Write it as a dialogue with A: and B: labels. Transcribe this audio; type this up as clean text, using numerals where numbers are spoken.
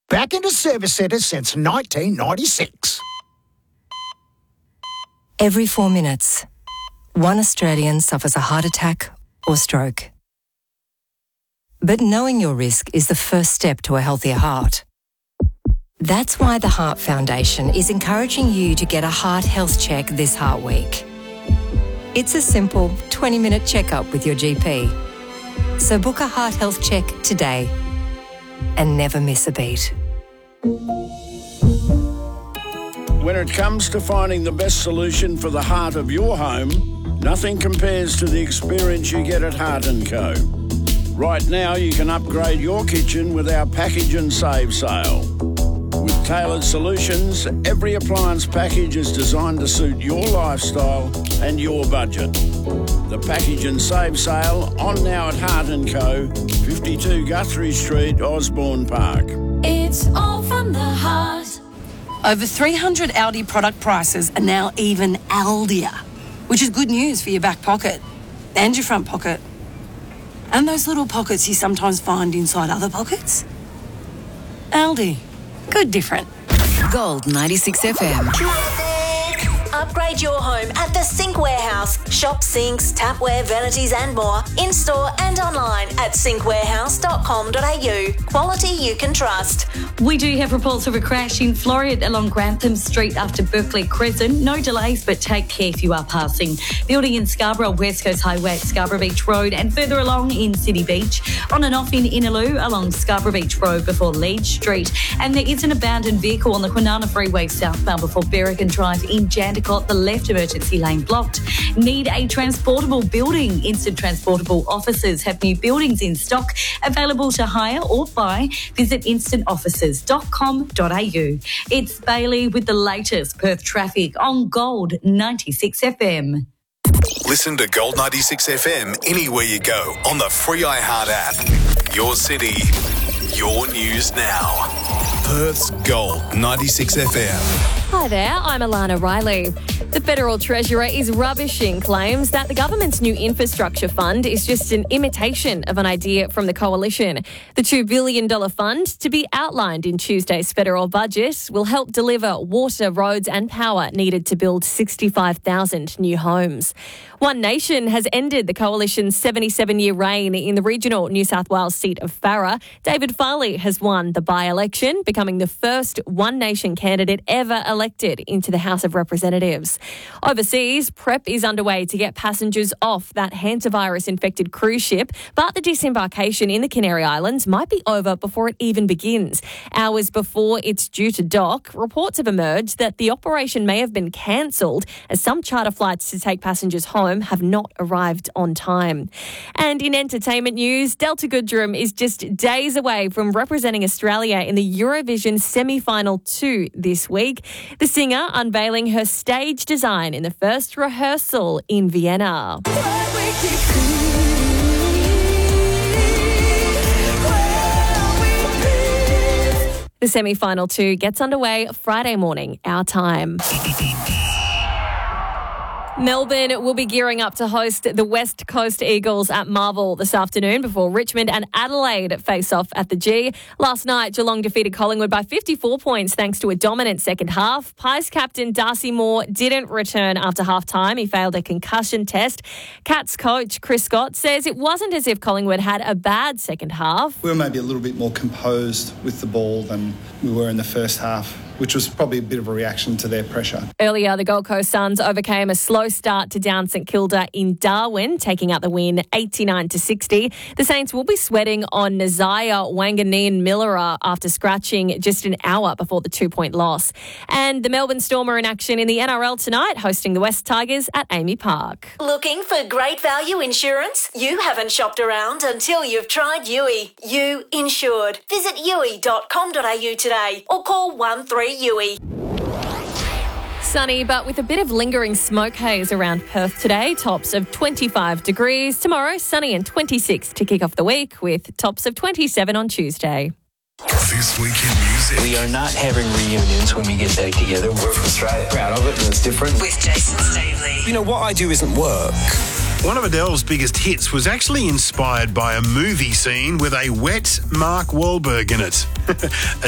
A: Back into service centres since 1996.
B: Every 4 minutes, one Australian suffers a heart attack or stroke. But knowing your risk is the first step to a healthier heart. That's why the Heart Foundation is encouraging you to get a heart health check this Heart Week. It's a simple 20-minute checkup with your GP. So book a heart health check today and never miss a beat.
C: When it comes to finding the best solution for the heart of your home, nothing compares to the experience you get at Heart & Co. Right now, you can upgrade your kitchen with our Package and Save sale. With tailored solutions, every appliance package is designed to suit your lifestyle and your budget. The Package and Save sale on now at Heart & Co, 52 Guthrie Street, Osborne Park.
D: It's all from the heart.
E: Over 300 Aldi product prices are now even Aldier, which is good news for your back pocket and your front pocket. And those little pockets you sometimes find inside other pockets. Aldi. Good different.
B: Gold 96 FM.
D: Upgrade your home at the Sink Warehouse. Shop sinks, tapware, vanities and more in-store and online at sinkwarehouse.com.au. Quality you can trust.
F: We do have reports of a crash in Floreat along Grantham Street after Berkeley Crescent. No delays, but take care if you are passing. Building in Scarborough, West Coast Highway at Scarborough Beach Road, and further along in City Beach. On and off in Innaloo along Scarborough Beach Road before Leach Street. And there is an abandoned vehicle on the Kwinana Freeway southbound before Berrigan Drive in Jandakot. The left emergency lane blocked. Need a transportable building? Instant Transportable Offices have new buildings in stock available to hire or buy. Visit instantoffices.com.au. It's Bailey with the latest Perth traffic on Gold 96 FM.
G: Listen to Gold 96 FM anywhere you go on the free iHeart app. Your city, your news now. Perth's Gold 96 FM.
H: Hi there, I'm Alana Riley. The Federal Treasurer is rubbishing claims that the government's new infrastructure fund is just an imitation of an idea from the coalition. The $2 billion fund, to be outlined in Tuesday's federal budget, will help deliver water, roads and power needed to build 65,000 new homes. One Nation has ended the coalition's 77-year reign in the regional New South Wales seat of Farrer. David Farley has won the by-election, becoming the first One Nation candidate ever elected into the House of Representatives. Overseas, prep is underway to get passengers off that hantavirus-infected cruise ship, but the disembarkation in the Canary Islands might be over before it even begins. Hours before it's due to dock, reports have emerged that the operation may have been cancelled as some charter flights to take passengers home have not arrived on time. And in entertainment news, Delta Goodrem is just days away from representing Australia in the Eurovision semi-final 2 this week. The singer unveiling her stage design in the first rehearsal in Vienna. The semi-final 2 gets underway Friday morning, our time. Melbourne will be gearing up to host the West Coast Eagles at Marvel this afternoon before Richmond and Adelaide face off at the G. Last night, Geelong defeated Collingwood by 54 points thanks to a dominant second half. Pies captain Darcy Moore didn't return after half-time. He failed a concussion test. Cats coach Chris Scott says it wasn't as if Collingwood had a bad second half.
I: We were maybe a little bit more composed with the ball than we were in the first half, which was probably a bit of a reaction to their pressure.
H: Earlier, the Gold Coast Suns overcame a slow start to down St Kilda in Darwin, taking out the win 89-60. The Saints will be sweating on Nazaya Wanganeen-Millera after scratching just an hour before the 2-point loss. And the Melbourne Storm are in action in the NRL tonight, hosting the West Tigers at Amy Park.
D: Looking for great value insurance? You haven't shopped around until you've tried Yui. You insured. Visit yui.com.au today or call 13-YUI.
H: Sunny, but with a bit of lingering smoke haze around Perth today. Tops of 25 degrees. Tomorrow, sunny and 26 to kick off the week, with tops of 27 on Tuesday.
G: This Week in Music.
J: We are not having reunions when we get back together. We're from Australia. Proud of it, and it's different.
D: With Jason Stavely.
J: You know, what I do isn't work.
K: One of Adele's biggest hits was actually inspired by a movie scene with a wet Mark Wahlberg in it.